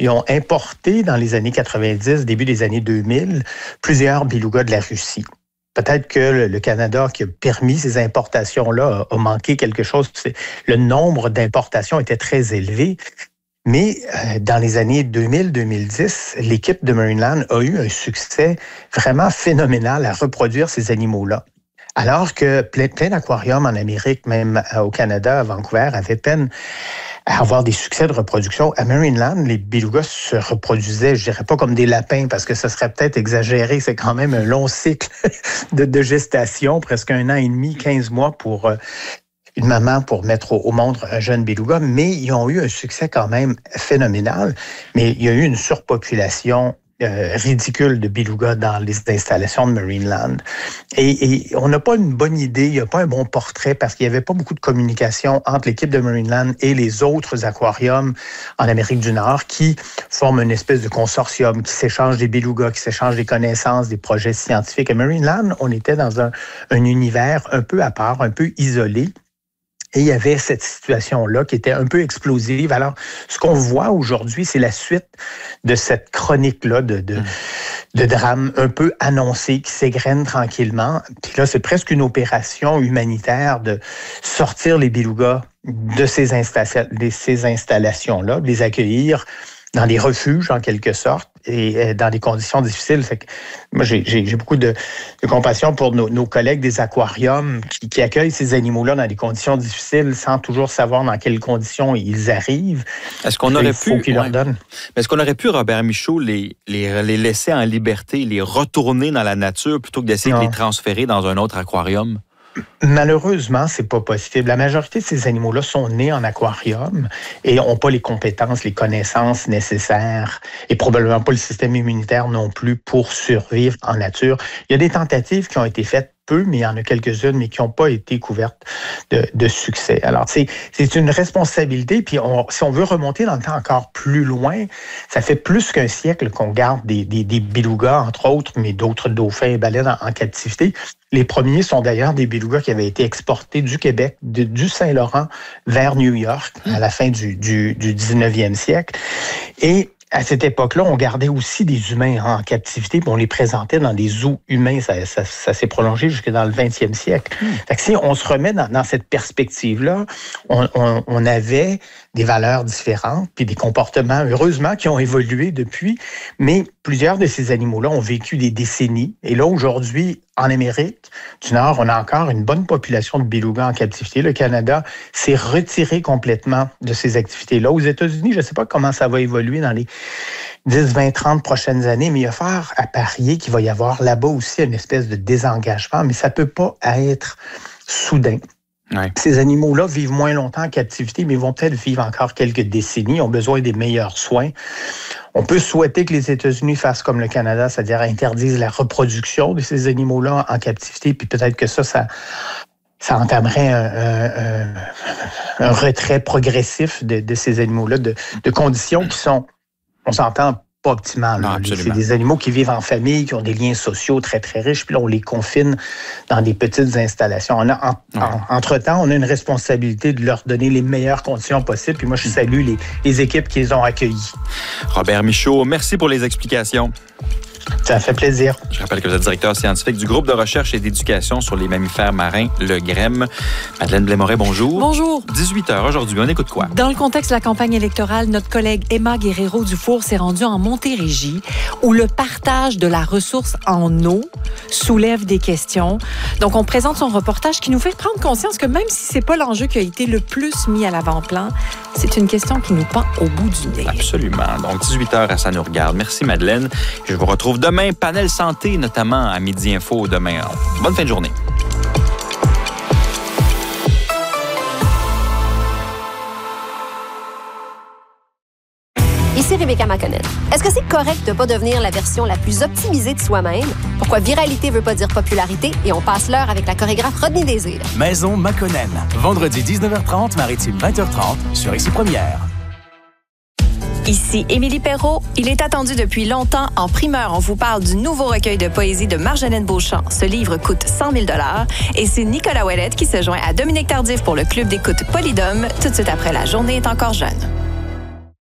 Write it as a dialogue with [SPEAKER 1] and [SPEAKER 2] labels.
[SPEAKER 1] ils ont importé dans les années 90, début des années 2000, plusieurs belugas de la Russie. Peut-être que le Canada qui a permis ces importations-là a manqué quelque chose. Le nombre d'importations était très élevé. Mais dans les années 2000-2010, l'équipe de Marineland a eu un succès vraiment phénoménal à reproduire ces animaux-là. Alors que plein d'aquariums en Amérique, même au Canada, à Vancouver, avaient peine à avoir des succès de reproduction. À Marineland, les belugas se reproduisaient, je dirais pas comme des lapins, parce que ce serait peut-être exagéré. C'est quand même un long cycle de gestation, presque 1 an et demi, 15 mois pour une maman pour mettre au monde un jeune beluga, mais ils ont eu un succès quand même phénoménal. Mais il y a eu une surpopulation ridicule de belugas dans les installations de Marineland. Et on n'a pas une bonne idée, il n'y a pas un bon portrait parce qu'il n'y avait pas beaucoup de communication entre l'équipe de Marineland et les autres aquariums en Amérique du Nord qui forment une espèce de consortium, qui s'échangent des belugas, qui s'échangent des connaissances, des projets scientifiques. À Marineland, on était dans un univers un peu à part, un peu isolé. Et il y avait cette situation-là qui était un peu explosive. Alors, ce qu'on voit aujourd'hui, c'est la suite de cette chronique-là de drame un peu annoncé qui s'égrène tranquillement. Puis là, c'est presque une opération humanitaire de sortir les belugas de ces installations-là, de les accueillir dans des refuges, en quelque sorte, et dans des conditions difficiles. Fait que moi, j'ai beaucoup de compassion pour nos collègues des aquariums qui accueillent ces animaux-là dans des conditions difficiles sans toujours savoir dans quelles conditions ils arrivent.
[SPEAKER 2] Est-ce qu'on aurait pu,
[SPEAKER 1] leur donnent.
[SPEAKER 2] Est-ce qu'on aurait pu, Robert Michaud, les laisser en liberté, les retourner dans la nature plutôt que d'essayer de les transférer dans un autre aquarium?
[SPEAKER 1] Malheureusement, c'est pas possible. La majorité de ces animaux-là sont nés en aquarium et n'ont pas les compétences, les connaissances nécessaires et probablement pas le système immunitaire non plus pour survivre en nature. Il y a des tentatives qui ont été faites peu, mais il y en a quelques-unes, mais qui n'ont pas été couvertes de succès. Alors, c'est une responsabilité, puis si on veut remonter dans le temps encore plus loin, ça fait plus qu'un siècle qu'on garde des belugas, entre autres, mais d'autres dauphins et baleines en captivité. Les premiers sont d'ailleurs des belugas qui avaient été exportés du Québec, du Saint-Laurent vers New York à la fin du 19e siècle. Et à cette époque-là, on gardait aussi des humains en captivité, puis on les présentait dans des zoos humains. Ça s'est prolongé jusque dans le 20e siècle. Fait que si on se remet dans cette perspective-là, on avait des valeurs différentes, puis des comportements, heureusement, qui ont évolué depuis, mais plusieurs de ces animaux-là ont vécu des décennies. Et là, aujourd'hui, en Amérique du Nord, on a encore une bonne population de belugas en captivité. Le Canada s'est retiré complètement de ces activités-là. Aux États-Unis, je ne sais pas comment ça va évoluer dans les 10, 20, 30 prochaines années, mais il y a fort à parier qu'il va y avoir là-bas aussi une espèce de désengagement, mais ça ne peut pas être soudain. Ouais. Ces animaux-là vivent moins longtemps en captivité, mais vont peut-être vivre encore quelques décennies, ont besoin des meilleurs soins. On peut souhaiter que les États-Unis fassent comme le Canada, c'est-à-dire interdisent la reproduction de ces animaux-là en captivité, puis peut-être que ça entamerait un retrait progressif de ces animaux-là, de conditions qui sont, on s'entend, pas optimales.
[SPEAKER 2] Non,
[SPEAKER 1] c'est des animaux qui vivent en famille, qui ont des liens sociaux très, très riches, puis là, on les confine dans des petites installations. Entre-temps, on a une responsabilité de leur donner les meilleures conditions possibles, puis moi, je salue les équipes qui les ont accueillis.
[SPEAKER 2] Robert Michaud, merci pour les explications.
[SPEAKER 1] Ça fait plaisir.
[SPEAKER 2] Je rappelle que vous êtes directeur scientifique du groupe de recherche et d'éducation sur les mammifères marins, le GREM. Madeleine Blais-Moret, bonjour.
[SPEAKER 3] Bonjour.
[SPEAKER 2] 18h aujourd'hui, on écoute quoi?
[SPEAKER 3] Dans le contexte de la campagne électorale, notre collègue Emma Guerrero-Dufour s'est rendue en Montérégie, où le partage de la ressource en eau soulève des questions. Donc, on présente son reportage qui nous fait prendre conscience que même si c'est pas l'enjeu qui a été le plus mis à l'avant-plan, c'est une question qui nous pend au bout du nez.
[SPEAKER 2] Absolument. Donc, 18h, à Ça nous regarde. Merci, Madeleine. Je vous retrouve demain, panel santé, notamment à Midi Info demain. Bonne fin de journée.
[SPEAKER 4] Ici Rebecca McConnell. Est-ce que c'est correct de ne pas devenir la version la plus optimisée de soi-même? Pourquoi viralité veut pas dire popularité? Et on passe l'heure avec la chorégraphe Rodney Désir.
[SPEAKER 5] Maison McConnell. Vendredi 19h30, Maritime 20h30 sur Ici Première.
[SPEAKER 6] Ici Émilie Perrault. Il est attendu depuis longtemps. En primeur, on vous parle du nouveau recueil de poésie de Marjolaine Beauchamp. Ce livre coûte 100 000 $. Et c'est Nicolas Ouellette qui se joint à Dominique Tardif pour le club d'écoute Polydome, tout de suite après La journée est encore jeune.